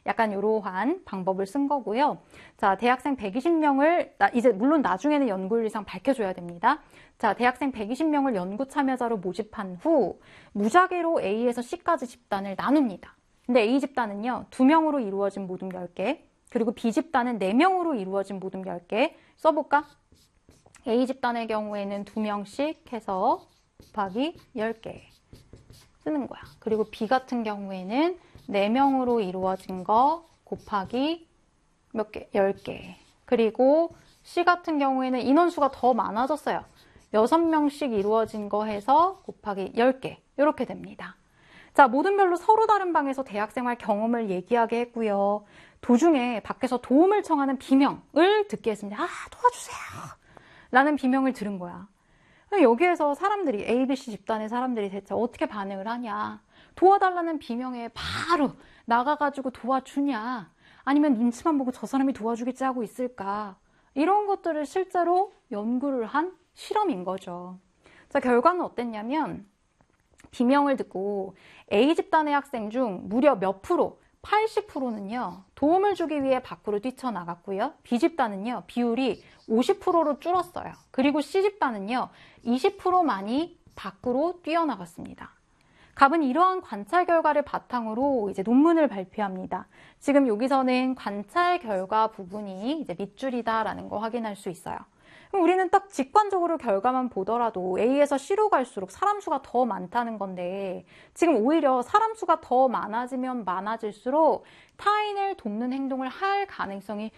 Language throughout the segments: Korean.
약간 이러한 방법을 쓴 거고요. 자, 대학생 120명을 이제 물론 나중에는 연구율 이상 밝혀줘야 됩니다. 자, 대학생 120명을 연구 참여자로 모집한 후 무작위로 A에서 C까지 집단을 나눕니다. 근데 A 집단은요, 2명으로 이루어진 모둠 10개, 그리고 B 집단은 4명으로 이루어진 모둠 10개 써볼까? A 집단의 경우에는 2명씩 해서 곱하기 10개 쓰는 거야. 그리고 B 같은 경우에는 4명으로 이루어진 거 곱하기 몇 개? 10개. 그리고 C 같은 경우에는 인원수가 더 많아졌어요. 6명씩 이루어진 거 해서 곱하기 10개. 이렇게 됩니다. 자, 모둠별로 서로 다른 방에서 대학생활 경험을 얘기하게 했고요. 도중에 밖에서 도움을 청하는 비명을 듣게 했습니다. 아, 도와주세요! 라는 비명을 들은 거야. 여기에서 사람들이, ABC 집단의 사람들이 대체 어떻게 반응을 하냐? 도와달라는 비명에 바로 나가가지고 도와주냐? 아니면 눈치만 보고 저 사람이 도와주겠지 하고 있을까? 이런 것들을 실제로 연구를 한 실험인 거죠. 자, 결과는 어땠냐면 비명을 듣고 A 집단의 학생 중 무려 몇 프로, 80%는요. 도움을 주기 위해 밖으로 뛰쳐나갔고요. B 집단은요. 비율이 50%로 줄었어요. 그리고 C 집단은요. 20%만이 밖으로 뛰어나갔습니다. 갑은 이러한 관찰 결과를 바탕으로 이제 논문을 발표합니다. 지금 여기서는 관찰 결과 부분이 이제 밑줄이다라는 거 확인할 수 있어요. 그럼 우리는 딱 직관적으로 결과만 보더라도 A에서 C로 갈수록 사람 수가 더 많다는 건데 지금 오히려 사람 수가 더 많아지면 많아질수록 타인을 돕는 행동을 할 가능성이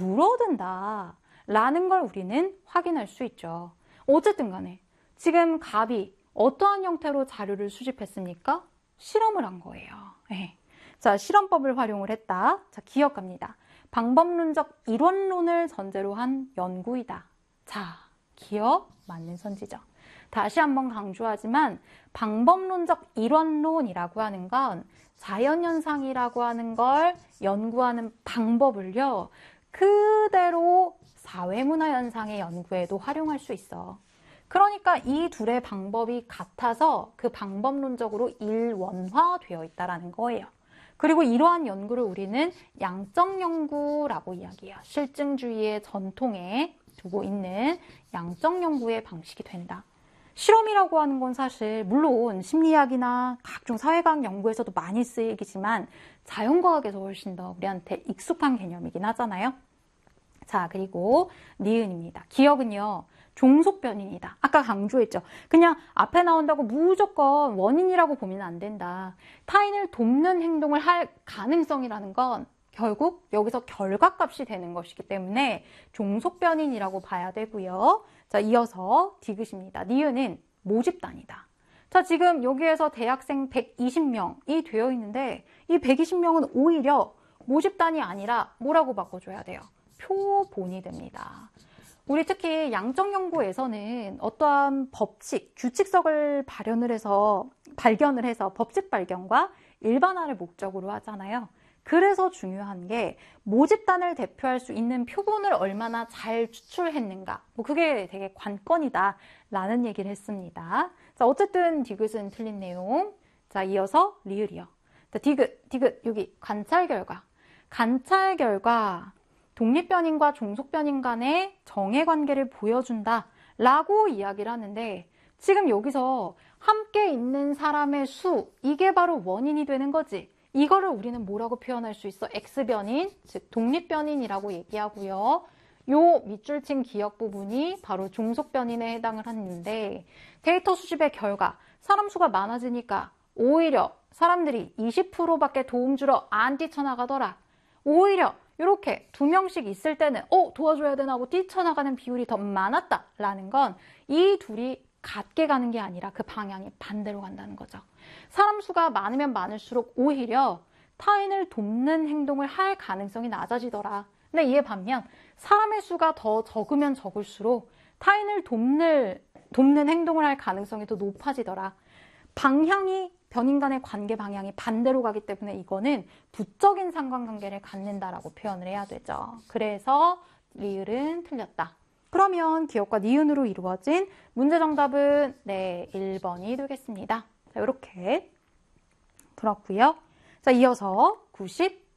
줄어든다라는 걸 우리는 확인할 수 있죠. 어쨌든 간에 지금 갑이 어떠한 형태로 자료를 수집했습니까? 실험을 한 거예요. 네. 자, 실험법을 활용을 했다. 자, 기억합니다. 방법론적 이론론을 전제로 한 연구이다. 자, 기억 맞는 선지죠. 다시 한번 강조하지만 방법론적 이론론이라고 하는 건 자연현상이라고 하는 걸 연구하는 방법을요. 그대로 사회문화현상의 연구에도 활용할 수 있어. 그러니까 이 둘의 방법이 같아서 그 방법론적으로 일원화되어 있다는 거예요. 그리고 이러한 연구를 우리는 양적 연구라고 이야기해요. 실증주의의 전통에 두고 있는 양적 연구의 방식이 된다. 실험이라고 하는 건 사실 물론 심리학이나 각종 사회과학 연구에서도 많이 쓰이지만 자연과학에서 훨씬 더 우리한테 익숙한 개념이긴 하잖아요. 자, 그리고 니은입니다. 기억은요. 종속변인이다. 아까 강조했죠. 그냥 앞에 나온다고 무조건 원인이라고 보면 안 된다. 타인을 돕는 행동을 할 가능성이라는 건 결국 여기서 결과값이 되는 것이기 때문에 종속변인이라고 봐야 되고요. 자, 이어서 디귿입니다. 니은은 모집단이다. 자, 지금 여기에서 대학생 120명이 되어 있는데 이 120명은 오히려 모집단이 아니라 뭐라고 바꿔줘야 돼요? 표본이 됩니다. 우리 특히 양적 연구에서는 어떠한 법칙, 규칙성을 발견을 해서 법칙 발견과 일반화를 목적으로 하잖아요. 그래서 중요한 게 모집단을 대표할 수 있는 표본을 얼마나 잘 추출했는가. 뭐 그게 되게 관건이다라는 얘기를 했습니다. 자, 어쨌든 디귿은 틀린 내용. 자, 이어서 리을이요. 자, 디귿 여기 관찰 결과. 관찰 결과 독립변인과 종속변인 간의 정해관계를 보여준다라고 이야기를 하는데 지금 여기서 함께 있는 사람의 수, 이게 바로 원인이 되는 거지. 이거를 우리는 뭐라고 표현할 수 있어? X변인, 즉 독립변인이라고 얘기하고요. 요 밑줄 친 기억 부분이 바로 종속변인에 해당을 하는데 데이터 수집의 결과, 사람 수가 많아지니까 오히려 사람들이 20%밖에 도움 주러 안 뛰쳐나가더라. 오히려 이렇게 2명씩 있을 때는 도와줘야 되나 하고 뛰쳐나가는 비율이 더 많았다라는 건 이 둘이 같게 가는 게 아니라 그 방향이 반대로 간다는 거죠. 사람 수가 많으면 많을수록 오히려 타인을 돕는 행동을 할 가능성이 낮아지더라. 근데 이에 반면 사람의 수가 더 적으면 적을수록 타인을 돕는 행동을 할 가능성이 더 높아지더라. 방향이 변인 간의 관계 방향이 반대로 가기 때문에 이거는 부적인 상관관계를 갖는다라고 표현을 해야 되죠. 그래서 리을은 틀렸다. 그러면 기억과 니은으로 이루어진 문제 정답은 1번이 되겠습니다. 자, 이렇게 풀었고요. 자, 이어서 90